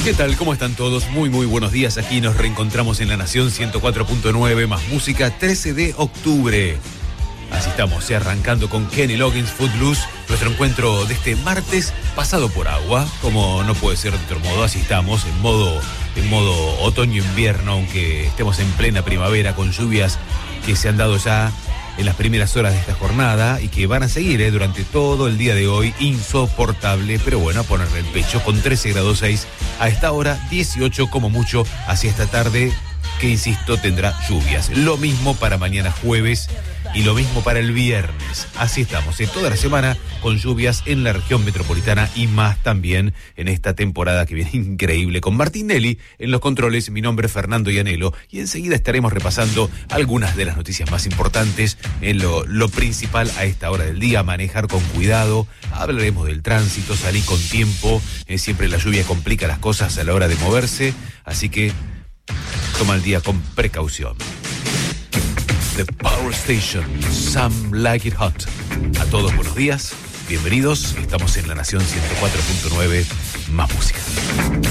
¿Qué tal? ¿Cómo están todos? Muy buenos días. Aquí nos reencontramos en La Nación 104.9, más música, 13 de octubre. Así estamos, arrancando con Kenny Loggins, Footloose, nuestro encuentro de este martes pasado por agua, como no puede ser de otro modo. Así estamos, en modo otoño-invierno, aunque estemos en plena primavera, con lluvias que se han dado ya en las primeras horas de esta jornada y que van a seguir durante todo el día de hoy. Insoportable, pero bueno, a ponerle el pecho, con 13 grados 6 a esta hora, 18 como mucho hacia esta tarde, que insisto tendrá lluvias. Lo mismo para mañana jueves y lo mismo para el viernes. Así estamos, toda la semana con lluvias en la región metropolitana y más también en esta temporada que viene increíble. Con Martín Nelly en los controles, mi nombre es Fernando Ianello y enseguida estaremos repasando algunas de las noticias más importantes en lo principal a esta hora del día. Manejar con cuidado, hablaremos del tránsito, salir con tiempo. Siempre la lluvia complica las cosas a la hora de moverse, así que toma el día con precaución. The Power Station, Some Like It Hot. A todos buenos días, bienvenidos. Estamos en La Nación 104.9, más música.